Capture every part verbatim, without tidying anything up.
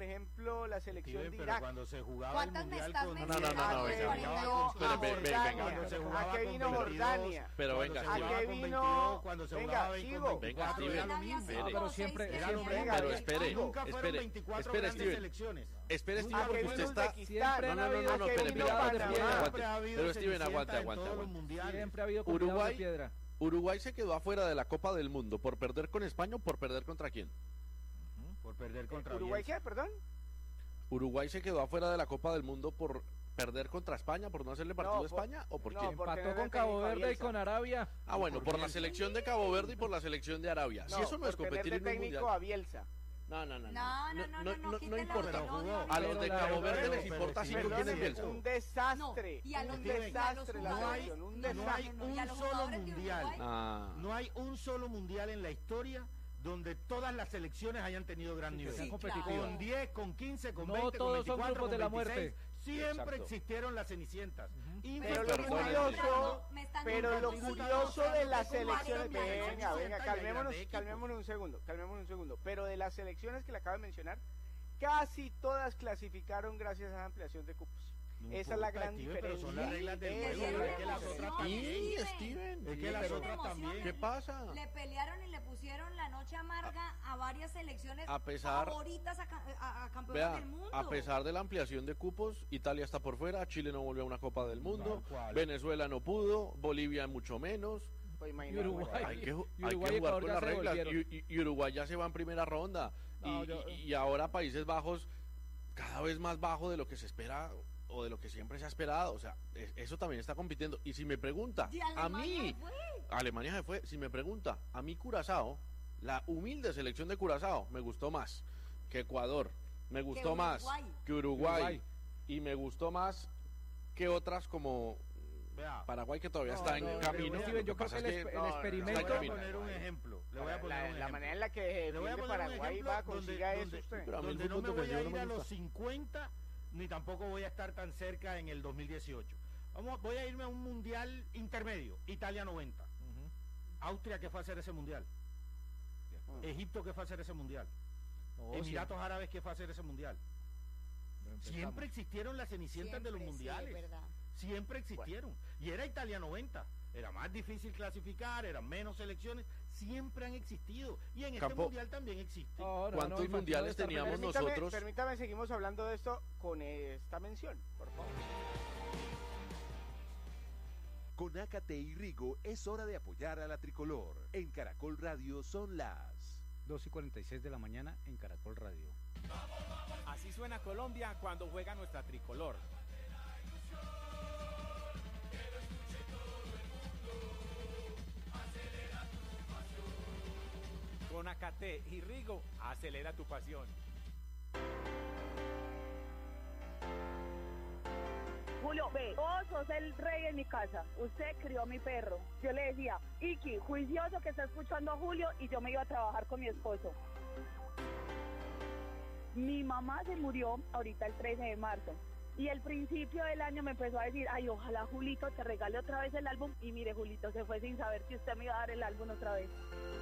ejemplo, la selección Steven, de pero Irak. cuando se jugaba el mundial con... No, no, no, no, venga. Espere, ven, ven, venga. Cuando se jugaba ¿A qué con vino veintidós, Jordania? Pero cuando venga, se ¿A jugaba qué con vino? veintidós, cuando se Venga, jugaba sigo. con Venga, veinticuatro, era lo Steven, mismo. espere. No, pero siempre, Era lo siempre, mismo. pero espere, Nunca fueron espere, veinticuatro espere, grandes Steven. selecciones. Espere, Steven, ¿A qué porque vino usted está... Uzbekistán? Siempre No, han no, no, habido no, no, espere, piedras espere, de aguante, piedra. aguante. Siempre ha habido Pero Steven, cenicientas aguante, en aguante, todos los aguante. mundiales. Siempre ha habido copiados de Uruguay, piedra. Uruguay se quedó afuera de la Copa del Mundo por perder con España o por perder contra quién. Por perder contra ¿Uruguay Bielsa. qué, perdón? Uruguay se quedó afuera de la Copa del Mundo por perder contra España, por no hacerle partido No, a por- España o por no, quién. por- porque Empató no con tenía Cabo Verde y Bielsa. con Arabia. Ah, bueno, por por la Bielsa. selección de Cabo Verde y por la selección de Arabia. No, si eso no es por tener competir de en un técnico mundial. a Bielsa. No, no, no. No, no, no, no, no, no quítela, importa. no, no, no, A los pero de la- Cabo Verde pero- les importa pero- cinco quién es Perdóneme, Bielsa. un desastre. No, y a los- un y a los desastre la jugadores- selección, un no, no, No hay desastre. no, no, y a un los solo jugadores de mundial. Uruguay. Ah. No hay un solo mundial en la historia donde todas las selecciones hayan tenido gran Sí, que nivel. sean Sí, competitivas. claro. Con diez, con quince, con No veinte, todos con son veinticuatro, grupos con de la veintiséis. muerte. Siempre Exacto. existieron las cenicientas. Y Pero me lo están curioso, nombrando- me están pero lo nombrando curioso de las como selecciones, Arabia, venga, venga, Cenicienta y calmémonos, grande calmémonos un segundo, calmémonos un segundo, pero de las selecciones que le acabo de mencionar, casi todas clasificaron gracias a la ampliación de cupos. No Esa es la importa, gran Steven, diferencia. pero son las reglas del Sí, juego, es pero es la que las emoción. otras Y también. Steven. Es que las Pero otras emoción. también. ¿Qué pasa? Le pelearon y le pusieron la noche amarga a, varias selecciones a pesar- favoritas a, ca- a, a campeonas Vea, del mundo. a pesar de la ampliación de cupos, Italia está por fuera, Chile no volvió a una Copa del Mundo, Tal cual. Venezuela no pudo, Bolivia mucho menos. Pues Y imagínate, Uruguay. Hay que, ju- Y hay Uruguay que y jugar Ecuador con ya las se reglas. devolvieron. Y, y- y Uruguay ya se va en primera ronda. No, y, yo- y- y ahora Países Bajos cada vez más bajo de lo que se espera o de lo que siempre se ha esperado. O sea, es- eso también está compitiendo. Y si me pregunta, Y a Alemania mí, fue. Alemania se fue. Si me pregunta, a mí Curazao, la humilde selección de Curazao, me gustó más que Ecuador. Me gustó más Uruguay. que Uruguay, Uruguay. Y me gustó más que otras como Vea, Paraguay, que todavía No, está en no, camino. Steven, Lo yo creo pasa que es el, esp- el no, no, no, le experimento... voy a Camino. poner un ejemplo. Le voy a La, poner un la ejemplo. manera en la que Le voy a defiende poner un Paraguay ejemplo va a donde- consiga eso donde- usted. Pero a mí el donde no fútbol me voy a defensivo no ir me a los gusta. cincuenta, ni tampoco voy a estar tan cerca en el dos mil dieciocho. Vamos, voy a irme a un mundial intermedio, Italia noventa. Ujú. Austria, ¿qué fue a hacer ese mundial? Mm. Egipto, ¿qué fue a hacer ese mundial? No, Emiratos Árabes, ¿qué fue a hacer ese mundial? siempre empezamos. Siempre existieron las cenicientas de los Siempre, sí, mundiales. es verdad. Siempre existieron. Y era Italia noventa. Era más difícil clasificar, eran menos selecciones. Siempre han existido. Y en este Campo. mundial también existe. No, no, ¿Cuántos no, Infantino mundiales debe estar teníamos feliz. Permítame, nosotros? permítame, seguimos hablando de esto con esta mención, por favor. Con Ácate y Rigo es hora de apoyar a la tricolor. En Caracol Radio son las... dos y cuarenta y seis de la mañana en Caracol Radio. Así suena Colombia cuando juega nuestra tricolor. Con Acate y Rigo, acelera tu pasión. Julio, ve, vos sos el rey en mi casa. Usted crió a mi perro. Yo le decía, Iki, juicioso que está escuchando a Julio, y yo me iba a trabajar con mi esposo. Mi mamá se murió ahorita el trece de marzo. Y el principio del año me empezó a decir, ay, ojalá Julito te regale otra vez el álbum. Y mire, Julito se fue sin saber que usted me iba a dar el álbum otra vez.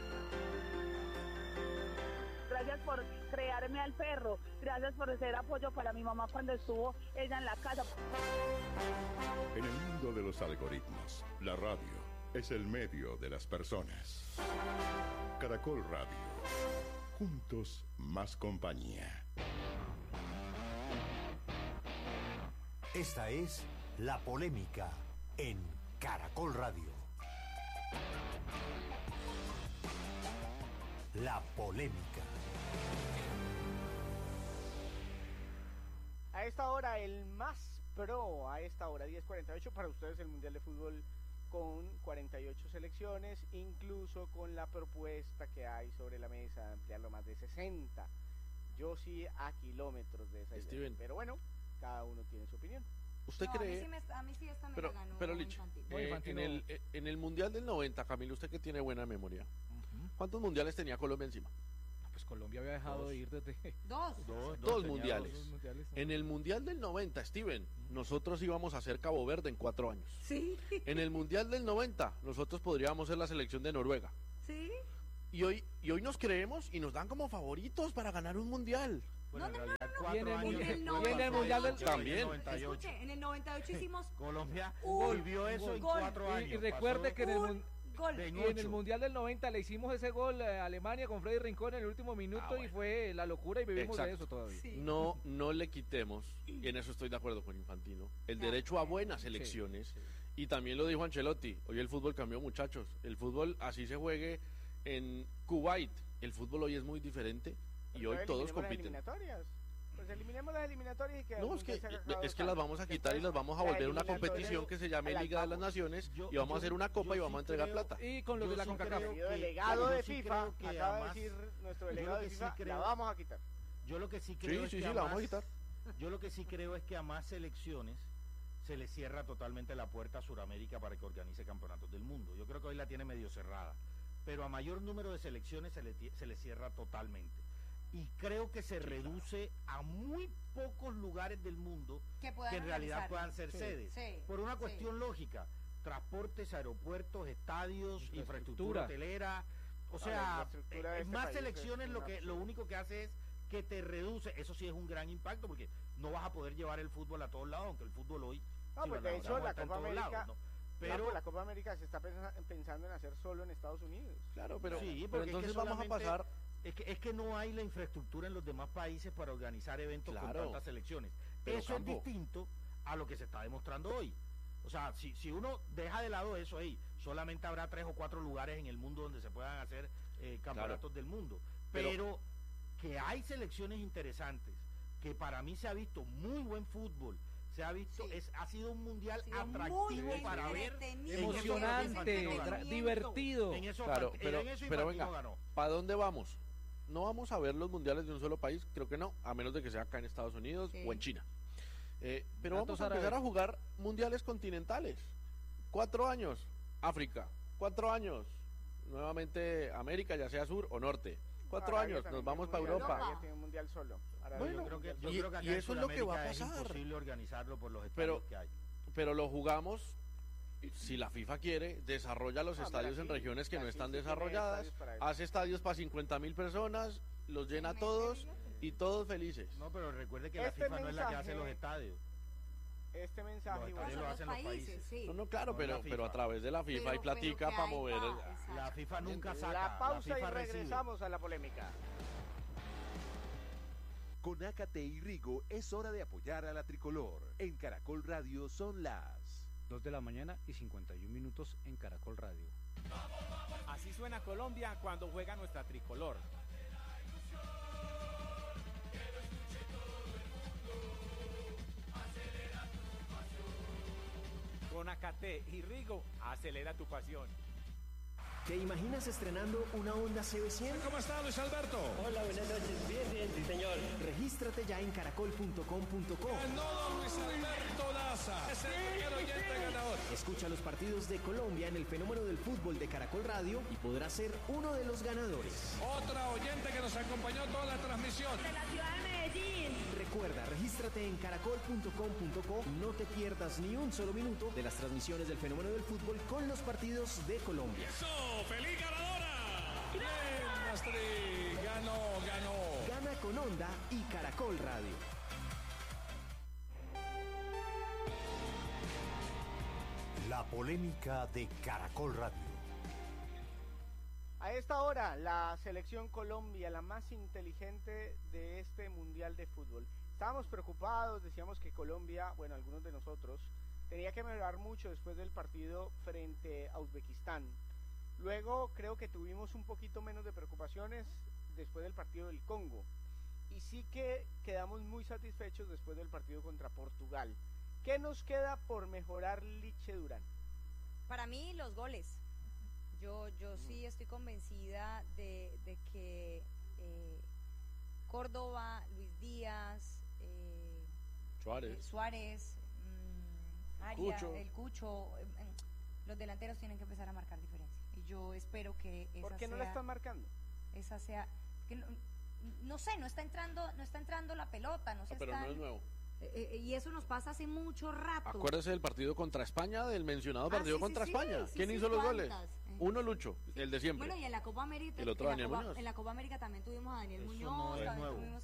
Gracias por crearme al perro. Gracias por ser apoyo para mi mamá cuando estuvo ella en la casa. En el mundo de los algoritmos, la radio es el medio de las personas. Caracol Radio. Juntos más compañía. Esta es La Polémica en Caracol Radio. La Polémica. A esta hora, el más pro, a esta hora, diez cuarenta y ocho, para ustedes el Mundial de Fútbol con cuarenta y ocho selecciones, incluso con la propuesta que hay sobre la mesa de ampliarlo más de sesenta. Yo sí a kilómetros de esa idea. Steven. Pero bueno, cada uno tiene su opinión. ¿Usted No, cree? A mí sí, me, a mí sí esta me Pero, la ganó pero Lich, Infantino. No, eh, Infantino. en, el, eh, en el Mundial del noventa, Camilo, usted que tiene buena memoria, Ujú. ¿cuántos mundiales tenía Colombia encima? Pues Colombia había dejado Dos. de ir desde... Dos. Dos, Dos tenía mundiales. Dos mundiales. En el Mundial del noventa, Steven, nosotros íbamos a ser Cabo Verde en cuatro años. Sí, En el Mundial del noventa, nosotros podríamos ser la selección de Noruega. sí. Y hoy, y hoy nos creemos y nos dan como favoritos para ganar un Mundial. Bueno, No, en no, realidad, Y cuatro en el años mundial- después, y en el mundial del- en el También. noventa y ocho. Escuche, en el noventa y ocho hicimos Colombia Un vivió eso en gol. cuatro Y, años. y recuerde pasó que en el, un mun- gol. de- y en el ocho. Mundial del noventa le hicimos ese gol a Alemania con Freddy Rincón en el último minuto Ah, bueno. y fue la locura y vivimos de Exacto. eso todavía. Sí. No, no le quitemos, y en eso estoy de acuerdo con Infantino, el De derecho a acuerdo. buenas elecciones. Y también lo dijo Ancelotti, hoy el fútbol cambió, muchachos. El fútbol, así se juegue en Kuwait, el fútbol hoy es muy diferente y Pero hoy todos eliminemos las compiten. eliminatorias. Pues eliminemos las eliminatorias y que No, el es que, Mundial se haga cada es dos que las años. vamos a quitar y Después, las vamos a la volver una eliminatoria competición que se llame al Liga de las alcance. Naciones Yo- y vamos a yo- hacer una copa yo y vamos a sí entregar creo- plata. Y con los Yo de la sí CONCACAF. creo Querido que- delegado yo de sí FIFA, creo que acaba además- de decir nuestro yo delegado lo de que sí FIFA, la creo- vamos a quitar. Yo lo que sí creo Sí, es sí, que sí, a la vamos a más- quitar. Yo lo que sí creo es que a más selecciones se le cierra totalmente la puerta a Sudamérica para que organice campeonatos del mundo. Yo creo que hoy la tiene medio cerrada, pero a mayor número de selecciones se le, tie- se le cierra totalmente. Y creo que se reduce a muy pocos lugares del mundo Que puedan que en realidad organizarlo. puedan ser Sí, sedes. sí, por una sí. cuestión lógica, transportes, aeropuertos, estadios, infraestructura, Infraestructura. hotelera, o No, la sea, infraestructura de eh, este más país es selecciones lo un que lo absurdo. único que hace es que te reduce, eso sí es un gran impacto porque no vas a poder llevar el fútbol a todos lados, aunque el fútbol hoy No, sí, pues bueno, de ahora hecho vamos a la estar en Copa todos América, lados, ¿no? pero Pero la Copa América se está pensa- pensando en hacer solo en Estados Unidos. Claro, pero, Sí, pero porque es que entonces vamos a solamente- pasar. es que, es que no hay la infraestructura en los demás países para organizar eventos con Claro. tantas selecciones. Pero, Eso Campo. es distinto a lo que se está demostrando hoy. O sea, si, si uno deja de lado eso ahí, solamente habrá tres o cuatro lugares en el mundo donde se puedan hacer eh, campeonatos del mundo. Pero- Pero, que hay selecciones interesantes, que para mí se ha visto muy buen fútbol, se ha visto, Sí. es, ha sido un mundial Ha sido atractivo muy para ver. entretenido. Emocionante, En eso gra- Entretenimiento. divertido. En eso, Claro, Fant- pero, en eso pero Infantino venga, ganó. ¿para dónde vamos? No vamos a ver los mundiales de un solo país, creo que no, a menos de que sea acá en Estados Unidos Sí. o en China. Eh, pero Datos vamos a empezar árabes. a jugar mundiales continentales. Cuatro años, África. Cuatro años, nuevamente América, ya sea sur o norte. Cuatro Arabia años, también nos vamos tiene para un mundial, Europa. Arabia tiene un mundial solo. Arabia Bueno, Yo tiene creo un que, mundial yo y- creo que acá y en eso es lo que va a Sudamérica pasar. Es imposible organizarlo por los Pero- estadios que hay. Pero lo jugamos, si la FIFA quiere, desarrolla los Ah, estadios Brasil, en regiones que no Brasil están sí tiene desarrolladas, estadios para eso. hace estadios para cincuenta mil personas, los llena a mete todos millones. y todos felices. No, pero recuerde que la Este FIFA no es la que hace mensaje- los estadios. Este mensaje Los igual- estadios lo Son hacen los los países, países. sí. No, no, claro, No es la pero, pero a FIFA. través de la FIFA Pero- hay platica pero que para ahí mover. va, el- exacto. La FIFA nunca saca. La pausa y FIFA recibe. regresamos a la polémica. Con Ácate y Rigo es hora de apoyar a la tricolor. En Caracol Radio son las... Dos de la mañana y cincuenta y un minutos en Caracol Radio. Así suena Colombia cuando juega nuestra tricolor. Con Acate y Rigo, acelera tu pasión. ¿Te imaginas estrenando una Honda C B cien? ¿Cómo está Luis Alberto? Hola, buenas noches. Bien, bien, sí, señor. Regístrate ya en caracol punto com punto co. Ganó don Luis Alberto Daza. Es el primer oyente ganador. Escucha los partidos de Colombia en el fenómeno del fútbol de Caracol Radio y podrás ser uno de los ganadores. Otra oyente que nos acompañó toda la transmisión. De la ciudad de Medellín. Recuerda, regístrate en caracol punto com punto co y no te pierdas ni un solo minuto de las transmisiones del fenómeno del fútbol con los partidos de Colombia. ¡Eso! ¡Feliz ganadora! ¡Bien, Astrid! ¡Ganó, ganó! Gana con Honda y Caracol Radio. La polémica de Caracol Radio. A esta hora, la selección Colombia, la más inteligente de este Mundial de Fútbol. Estábamos preocupados, decíamos que Colombia, bueno, algunos de nosotros, tenía que mejorar mucho después del partido frente a Uzbekistán. Luego creo que tuvimos un poquito menos de preocupaciones después del partido del Congo. Y sí que quedamos muy satisfechos después del partido contra Portugal. ¿Qué nos queda por mejorar, Liche Durán? Para mí, los goles. Yo, yo sí estoy convencida de, de que eh, Córdoba, Luis Díaz, eh, Suárez. eh, Suárez, mm, Arias, Cucho. el Cucho, eh, eh, los delanteros tienen que empezar a marcar diferencia. Y yo espero que esa ¿Por qué no sea, la están marcando? esa sea, que no, no sé, no está entrando, no está entrando la pelota, no se Ah, pero no están- es nuevo. eh, eh, y eso nos pasa hace mucho rato. Acuérdese del partido contra España, del mencionado Ah, partido sí, sí, contra sí, España. sí, ¿Quién sí, hizo los goles? ¿cuántas? Eh, Uno Lucho, el de siempre. Bueno, y en la Copa América, El otro en, Daniel la Copa, Muñoz. en la Copa América también tuvimos a Daniel Eso Muñoz, no es también nuevo. tuvimos,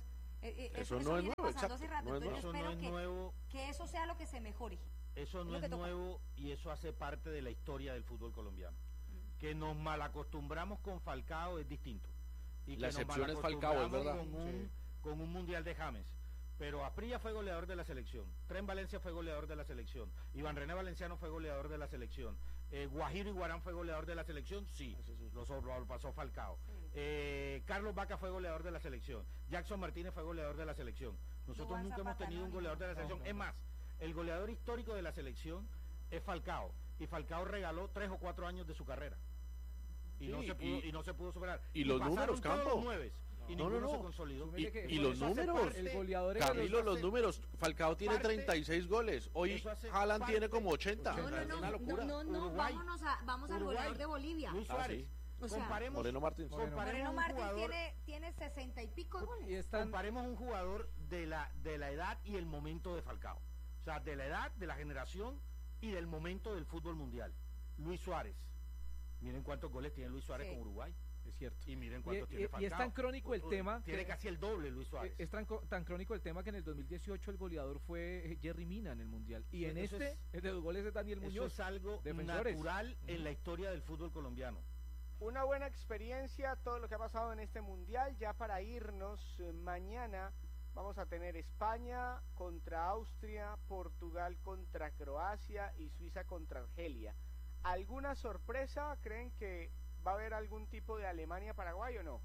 Eh, eh, Eso eso no es viene nuevo, pasando exacto, hace rato, no es entonces Eso yo no espero es que, nuevo. que eso sea lo que se mejore. Eso Es no lo es que toca. nuevo y eso hace parte de la historia del fútbol colombiano. Mm. Que nos malacostumbramos con Falcao es distinto. Y La que nos excepción es Falcao, es verdad. Con un, Sí. con un Mundial de James. Pero Asprilla fue goleador de la selección. Tren Valencia fue goleador de la selección. Iván René Valenciano fue goleador de la selección. Eh, Guajiro Iguarán fue goleador de la selección, sí. Sí, sí. Lo, sobre- lo pasó Falcao. Eh, Carlos Vaca fue goleador de la selección. Jackson Martínez fue goleador de la selección. Nosotros Duván nunca hemos Zapata, tenido no, un ni goleador de la no, selección. no, Es no. más, el goleador histórico de la selección es Falcao. Y Falcao regaló tres o cuatro años de su carrera. Y, Sí, no, se pudo, y- y no se pudo superar. y los pasaron números, todos Campo. los nueves, y No, no, ninguno no. se consolidó. Y, que y los eso hace números, parte- El goleador era Camilo, eso los hace números. Falcao tiene parte- treinta y seis goles. Hoy eso hace Haaland parte- tiene como ochenta. No, no, Es no, una no, locura. no, no, Uruguay. vámonos a, vamos al Uruguay. goleador de Bolivia. Luis Ah, Suárez. sí. O sea, comparemos, Moreno Martins. comparemos Moreno un Martins jugador- tiene, tiene sesenta y pico de goles. Y están, comparemos un jugador de la de la edad y el momento de Falcao. O sea, de la edad, de la generación y del momento del fútbol mundial. Luis Suárez. Miren cuántos goles tiene Luis Suárez Sí. con Uruguay. es cierto. Y miren Y, cuántos tiene y- Falcao. y es tan crónico el Uy, tema Tiene que- casi el doble Luis Suárez. Es tan, co- tan crónico el tema que en el dos mil dieciocho el goleador fue eh, Jerry Mina en el Mundial. Y Sí, en eso este, es- el de los goles es Daniel Eso Muñoz. es algo defensores. natural en la historia del fútbol colombiano. Una buena experiencia, todo lo que ha pasado en este mundial. Ya para irnos, eh, mañana vamos a tener España contra Austria, Portugal contra Croacia y Suiza contra Argelia. ¿Alguna sorpresa? ¿Creen que va a haber algún tipo de Alemania-Paraguay o no?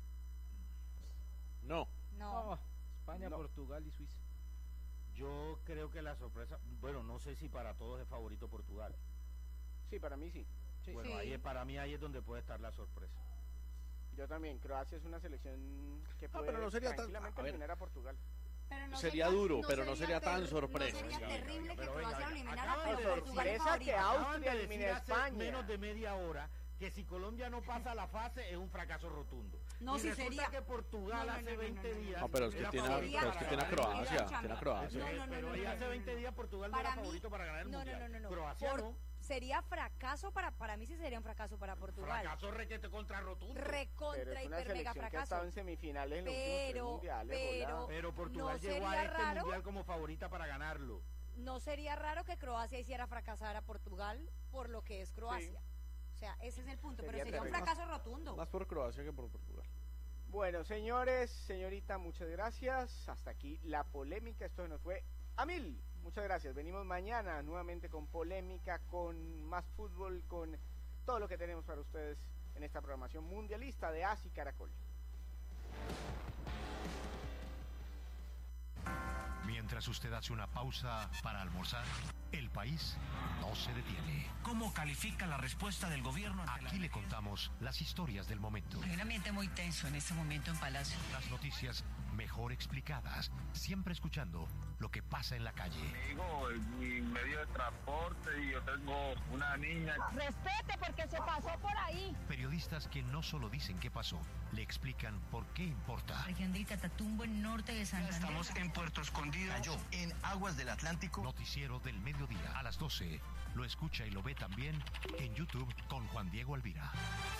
No. No. No, España, No. Portugal y Suiza. Yo creo que la sorpresa, bueno, no sé si para todos es favorito Portugal. Sí, para mí sí. Sí. Bueno, Sí. ahí es- para mí ahí es donde puede estar la sorpresa. Yo también. Croacia es una selección que Ah, puede pero no sería tan- tranquilamente a ver. eliminar a Portugal. Pero no Sería duro, pero no sería tan ter- sorpresa. No sería Sí, terrible que Pero venga, Croacia lo venga, eliminara, acaban pero de Portugal es sorpresa favorito. que Acaban Austria de elimine decir a hace España. menos de media hora que si Colombia no pasa la fase es un fracaso rotundo. No, y si resulta sería- que Portugal No, no, hace no, no, veinte no, no, días No, pero es que era tiene a, favorito pero es que para tiene a ganar el Croacia. Mundial. Tiene a Croacia. No, no, no, pero no, ahí no, hace no, veinte no. días Portugal no Para era mí- favorito para ganar el no, Mundial. no, no, no, no. Croacia Por- no. Sería fracaso para para mí sí sería un fracaso para Portugal. Fracaso requete contra rotundo. Pero Recontra es una hiper mega selección que ha fracaso. estado en semifinales en los últimos tres Pero, mundiales. pero, hola. Pero Portugal ¿no llegó a sería este raro? Mundial como favorita para ganarlo. No sería raro que Croacia hiciera fracasar a Portugal por lo que es Croacia. O sea, ese es el punto, Sería pero sería un terrible. fracaso rotundo. Más por Croacia que por Portugal. Bueno, señores, señorita, muchas gracias. Hasta aquí la polémica. Esto se nos fue a mil. Muchas gracias. Venimos mañana nuevamente con polémica, con más fútbol, con todo lo que tenemos para ustedes en esta programación mundialista de ASI Caracol. Mientras usted hace una pausa para almorzar, el país no se detiene. ¿Cómo califica la respuesta del gobierno? ante la Aquí le contamos las historias del momento. Hay un ambiente muy tenso en este momento en Palacio. Las noticias mejor explicadas, siempre escuchando lo que pasa en la calle. Digo, es mi medio de transporte y yo tengo una niña. Respete porque se pasó por ahí. Periodistas que no solo dicen qué pasó, le explican por qué importa. Región de Catatumbo, en norte de Santander. Estamos en Puerto Escondido. Cayó en aguas del Atlántico. Noticiero del mediodía a las doce. Lo escucha y lo ve también en YouTube con Juan Diego Alvira.